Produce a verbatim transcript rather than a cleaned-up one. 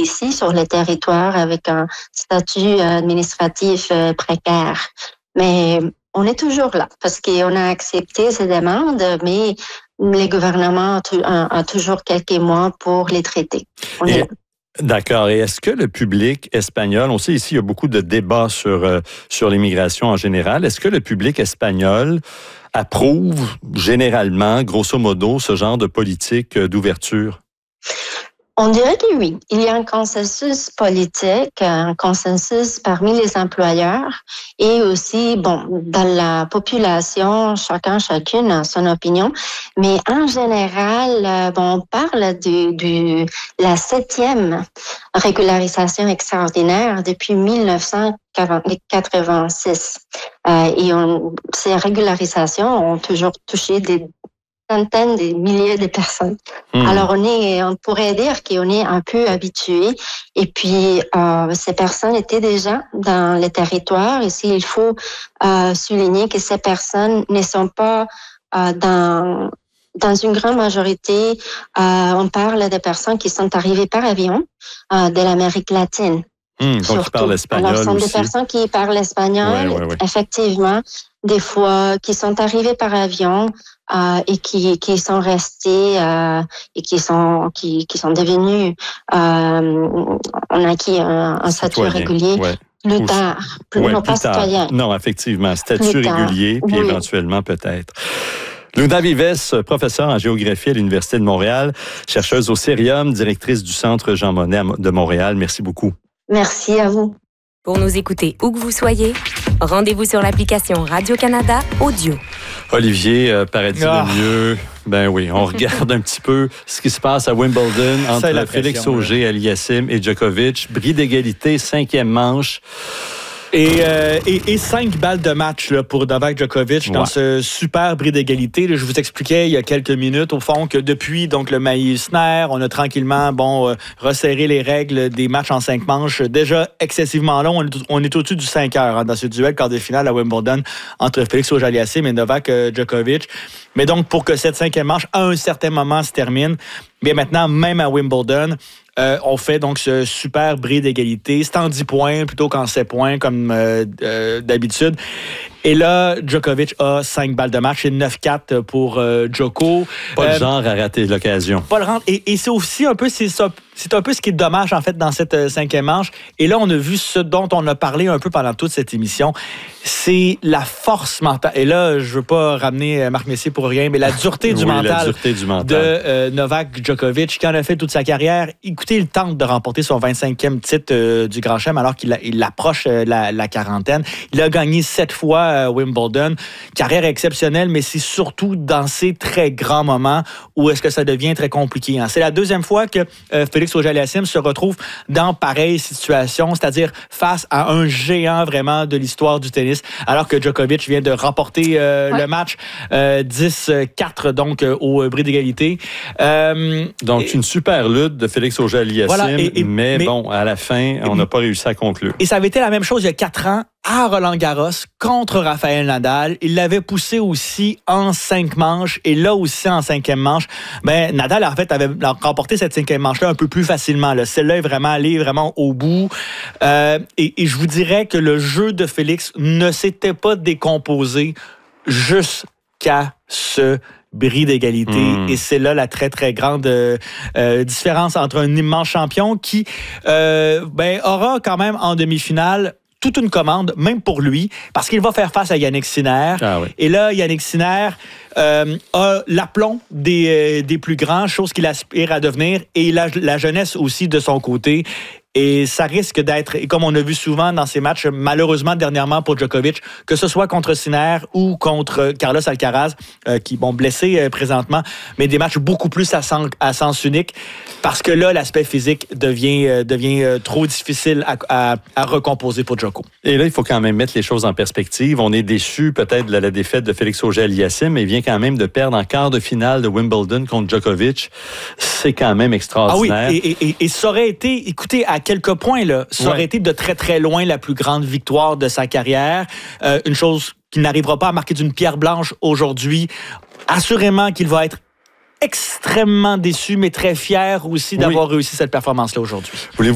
ici sur le territoire avec un statut administratif précaire. Mais on est toujours là parce qu'on a accepté ces demandes, mais les gouvernements ont toujours quelques mois pour les traiter. On Et... est là. D'accord. Et est-ce que le public espagnol, on sait ici, il y a beaucoup de débats sur, euh, sur l'immigration en général, est-ce que le public espagnol approuve généralement, grosso modo, ce genre de politique d'ouverture? On dirait que oui. Il y a un consensus politique, un consensus parmi les employeurs et aussi, bon, dans la population, chacun, chacune a son opinion. Mais en général, bon, on parle de, de la septième régularisation extraordinaire depuis mille neuf cent quatre-vingt-six. Euh, et on, ces régularisations ont toujours touché des centaines de milliers de personnes. Mmh. Alors, on est, on pourrait dire qu'on est un peu habitué. Et puis, euh, ces personnes étaient déjà dans le territoire. Ici, il faut euh, souligner que ces personnes ne sont pas euh, dans... Dans une grande majorité, euh, on parle de personnes qui sont arrivées par avion euh, de l'Amérique latine. Mmh, donc, ils parlent espagnol. Alors, ce sont aussi. des personnes qui parlent espagnol, ouais, ouais, ouais. effectivement, des fois, qui sont arrivées par avion euh, et qui, qui sont restés euh, et qui sont, qui, qui sont devenus, euh, on a acquis un, un statut régulier. Ouais. Plus tard, plus, ouais, non plus pas tard. citoyen. Non, effectivement, statut régulier, puis oui. éventuellement peut-être. Luna Vives, professeure en géographie à l'Université de Montréal, chercheuse au Cérium, directrice du Centre Jean Monnet de Montréal. Merci beaucoup. Merci à vous. Pour nous écouter où que vous soyez, rendez-vous sur l'application Radio-Canada Audio. Olivier, euh, paraît-il ah. le mieux. Ben oui, on regarde un petit peu ce qui se passe à Wimbledon entre Félix Auger-Aliassime et Djokovic. Bris d'égalité, cinquième manche. Et, euh, et, et cinq balles de match là, pour Novak Djokovic dans ouais. ce super bris d'égalité. Là, je vous expliquais il y a quelques minutes, au fond, que depuis donc le Meissner, on a tranquillement bon euh, resserré les règles des matchs en cinq manches. Déjà excessivement long. On est, on est au-dessus du cinq heures hein, dans ce duel quart de finale à Wimbledon entre Félix Auger-Aliassime et Novak euh, Djokovic. Mais donc, pour que cette cinquième manche, à un certain moment, se termine, bien maintenant, même à Wimbledon, Euh, on fait donc ce super bris d'égalité. C'est en dix points plutôt qu'en sept points, comme euh, euh, d'habitude. Et là, Djokovic a cinq balles de match. C'est neuf quatre pour euh, Djoko. Pas euh, le genre à rater l'occasion. Pas le genre. Et, et c'est aussi un peu, c'est, ça, c'est un peu ce qui est dommage, en fait, dans cette euh, cinquième manche. Et là, on a vu ce dont on a parlé un peu pendant toute cette émission. C'est la force mentale. Et là, je veux pas ramener Marc Messier pour rien, mais la dureté du oui, mental, la dureté du mental. de euh, Novak Djokovic, qui en a fait toute sa carrière. Écoutez, il tente de remporter son vingt-cinquième titre euh, du Grand Chelem alors qu'il a, il approche euh, la, la quarantaine. Il a gagné sept fois euh, Wimbledon. Carrière exceptionnelle, mais c'est surtout dans ces très grands moments où est-ce que ça devient très compliqué. Hein. C'est la deuxième fois que euh, Félix Auger-Aliassime se retrouve dans pareille situation, c'est-à-dire face à un géant vraiment de l'histoire du tennis, alors que Djokovic vient de remporter euh, ouais. le match euh, dix quatre donc euh, au bris d'égalité. Euh, donc et, une super lutte de Félix Auger-Aliassime, voilà, et, et, mais, mais bon, à la fin, on n'a pas réussi à conclure. Et ça avait été la même chose il y a quatre ans à Roland-Garros contre Rafael Nadal. Il l'avait poussé aussi en cinq manches et là aussi en cinquième manche. Ben, Nadal, en fait, avait remporté cette cinquième manche-là un peu plus facilement. Là. Celle-là est vraiment allée vraiment au bout. Euh, et, et je vous dirais que le jeu de Félix ne s'était pas décomposé jusqu'à ce bris d'égalité. Mmh. Et c'est là la très, très grande euh, euh, différence entre un immense champion qui euh, ben, aura quand même en demi-finale toute une commande, même pour lui, parce qu'il va faire face à Jannik Sinner. Ah oui. Et là, Jannik Sinner euh, a l'aplomb des, euh, des plus grands, chose qu'il aspire à devenir, et la, la jeunesse aussi de son côté. Et ça risque d'être, et comme on a vu souvent dans ces matchs, malheureusement dernièrement pour Djokovic, que ce soit contre Sinner ou contre Carlos Alcaraz, euh, qui vont blessé euh, présentement, mais des matchs beaucoup plus à sens, à sens unique, parce que là, l'aspect physique devient, euh, devient euh, trop difficile à, à, à recomposer pour Djoko. Et là, il faut quand même mettre les choses en perspective. On est déçu peut-être de la défaite de Félix Auger-Aliassime, mais il vient quand même de perdre en quart de finale de Wimbledon contre Djokovic. C'est quand même extraordinaire. Ah oui, et, et, et, et ça aurait été, écoutez, à quelques points, là, ça ouais. aurait été de très, très loin la plus grande victoire de sa carrière. Euh, une chose qu'il n'arrivera pas à marquer d'une pierre blanche aujourd'hui. Assurément qu'il va être extrêmement déçu, mais très fier aussi d'avoir oui. réussi cette performance-là aujourd'hui. Voulez-vous